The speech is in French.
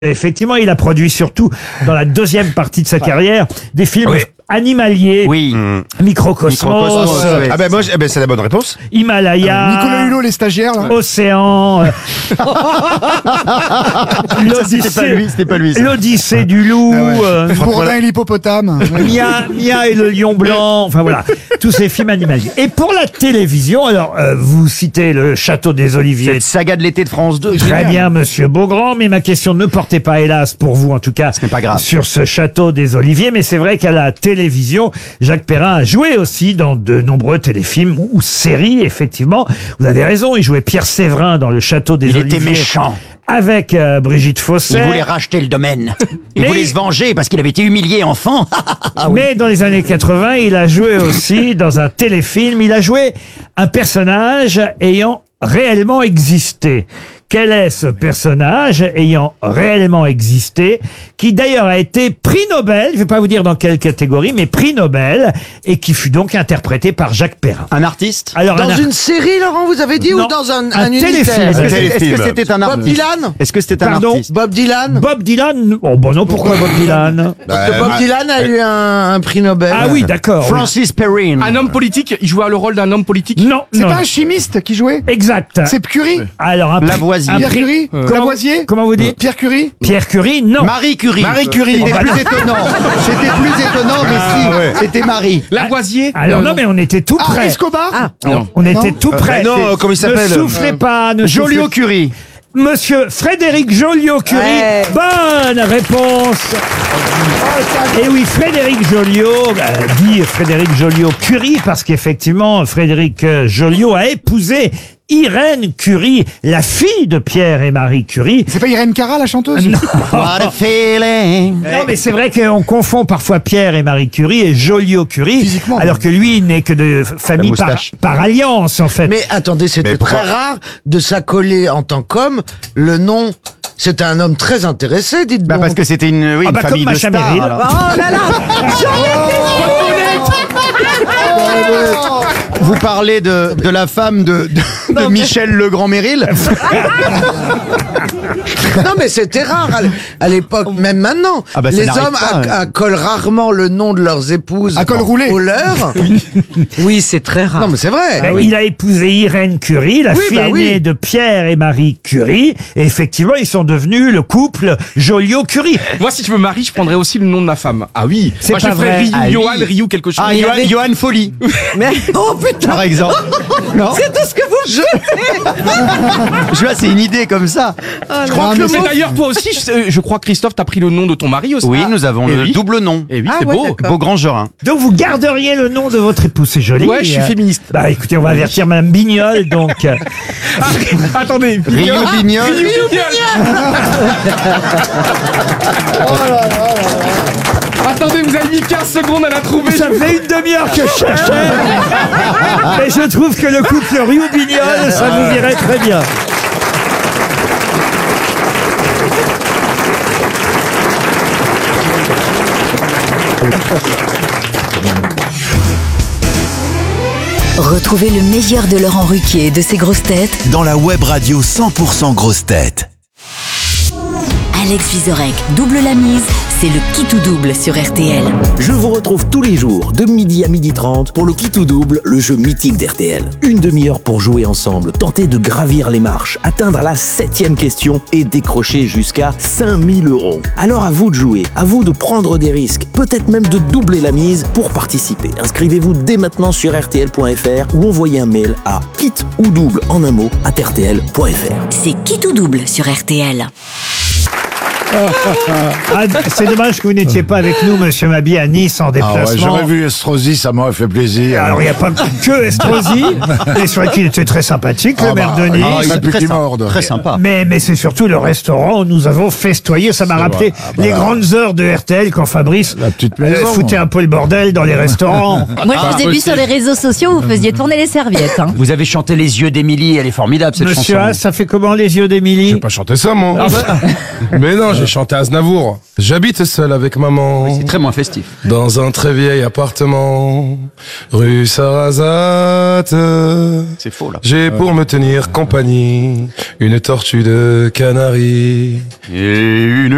Effectivement, il a produit surtout dans la deuxième partie de sa carrière des films animaliers, Microcosmos, Ah ben moi, c'est la bonne réponse. Himalaya, Nicolas Hulot, les stagiaires, là. Océan, C'était pas lui. Ça. l'Odyssée du loup, Bourdin et l'hippopotame. Mia et le lion blanc, enfin voilà, tous ces films animaliers. Et pour la télévision, alors vous citez le Château des Oliviers. Cette saga de l'été de France 2. Très bien, monsieur Beaugrand, mais ma question ne portait pas, hélas, pour vous en tout cas, Ce n'est pas grave. sur ce Château des Oliviers, mais c'est vrai qu'à la télévision, Jacques Perrin a joué aussi dans de nombreux téléfilms ou séries, effectivement. Vous avez raison, il jouait Pierre Séverin dans le Château des Oliviers. Il était méchant. Avec Brigitte Fossé. Il voulait racheter le domaine. Il Mais- voulait se venger parce qu'il avait été humilié enfant. Mais dans les années 80, il a joué aussi dans un téléfilm. Il a joué un personnage ayant réellement existé. Quel est ce personnage ayant réellement existé, qui d'ailleurs a été prix Nobel, je ne vais pas vous dire dans quelle catégorie, mais prix Nobel, et qui fut donc interprété par Jacques Perrin. Un artiste. Alors, Dans un- une série, Laurent, vous avez dit, Non, ou dans un téléfilm. unitaire Est-ce que c'était un Bob artiste Dylan Est-ce que c'était un Pardon artiste Bob Dylan Bob Dylan. Oh bon non, pourquoi Bob Dylan? Parce que Bob Dylan a eu un prix Nobel. Ah oui, d'accord. Francis Perrine. Un homme politique, il jouait le rôle d'un homme politique. Non, C'est non. pas un chimiste qui jouait. Exact. C'est Curie. Alors un Lavoisier. un Pierre prix- Curie. Lavoisier. Comment vous dites? Pierre Curie. Pierre Curie, non. Marie Curie. Marie Curie. C'était Oh, bah plus non. étonnant. C'était plus étonnant, mais si. C'était Marie. Lavoisier. Alors non, mais on était tout Ah, près. Escobar. On était tout près. non, comment il s'appelle Ne soufflez pas. Ne Joliot soufflez- Curie. Monsieur Frédéric Joliot-Curie. Ouais. Bonne réponse. Et oui, Frédéric Joliot, dit Frédéric Joliot-Curie, parce qu'effectivement, Frédéric Joliot a épousé Irène Curie, la fille de Pierre et Marie Curie. C'est pas Irène Cara, la chanteuse. What a feeling. Non, mais c'est vrai qu'on confond parfois Pierre et Marie Curie et Joliot-Curie, Physiquement, alors que lui, il n'est que de famille par, moustache. par alliance, en fait. Mais attendez, c'était Mais très pourquoi rare de s'accoler en tant qu'homme le nom. C'était un homme très intéressé, dites Bah donc. parce que c'était une, Ah bah, famille comme de Macha stars. Merrill. alors. Oh là là Vous parlez de la femme de Michel Legrand-Merrill. Non mais c'était rare à l'époque, même maintenant. Ah bah, ça les n'arrive hommes pas, accolent rarement le nom de leurs épouses À col roulé. au leur. Oui, c'est très rare. Non mais c'est vrai. Ben, il a épousé Irène Curie, la Oui, fille bah oui. aînée de Pierre et Marie Curie. Et effectivement, ils sont devenus le couple Joliot-Curie. Moi, si je me marie, je prendrais aussi le nom de ma femme. Ah oui. C'est Moi, je pas ferais vrai. Ryu, Ah oui. Johan, Ryu, quelque chose. Ah, Johan Folly, Mais oh putain, par exemple. Non, c'est tout ce que vous je vois, c'est une idée comme ça. Je crois que mais d'ailleurs, toi aussi, je crois, Christophe, t'as pris le nom de ton mari aussi. Oui, nous avons Et le oui. double nom. Et oui, Ah c'est ouais, beau. d'accord. Beaugrand-Gerin. Donc vous garderiez le nom de votre épouse, c'est joli. Ouais, je suis féministe. Bah écoutez, on va avertir Madame Bignol, donc. Attendez. Rio Bignol. Attendez, vous avez mis 15 secondes à la trouver. Ça fait une demi-heure que je cherchais. Et je trouve que le couple Rio-Bignol, ça vous irait très bien. Retrouvez le meilleur de Laurent Ruquier et de ses grosses têtes dans la web radio 100% grosses têtes. Alex Vizorek double la mise, c'est le qui tout double sur RTL. Je vous retrouve tous les jours de midi à 12h30 pour le qui tout double, le jeu mythique d'RTL. Une demi-heure pour jouer ensemble, tenter de gravir les marches, atteindre la 7e question et décrocher jusqu'à 5000 €. Alors à vous de jouer, à vous de prendre des risques, peut-être même de doubler la mise pour participer. Inscrivez-vous dès maintenant sur RTL.fr ou envoyez un mail à kit ou double en un mot @RTL.fr. C'est qui tout double sur RTL. Ah, c'est dommage que vous n'étiez pas avec nous, monsieur Mabie, à Nice en Ah ouais, déplacement. j'aurais vu Estrosi, ça m'aurait fait plaisir. Alors, il n'y a pas que Estrosi, mais c'est vrai qu'il était très sympathique, le maire de Nice. il a plus qu'il morde. Très sympa. Mais c'est surtout le restaurant où nous avons festoyé. Ça m'a rappelé les grandes heures de RTL quand Fabrice La petite maison. foutait un peu le bordel dans les restaurants. Moi, je vous ai vu sur les réseaux sociaux, vous faisiez tourner les serviettes. Hein. Vous avez chanté Les yeux d'Émilie, elle est formidable cette Monsieur chanson. Haas, ça fait comment les yeux d'Émilie? J'ai pas chanté ça, moi. Mais non, j'ai chanté Aznavour. J'habite seul avec maman. C'est très moins festif. Dans un très vieil appartement, rue Sarrazate. C'est faux là. J'ai pour me tenir compagnie une tortue de Canaries. Et une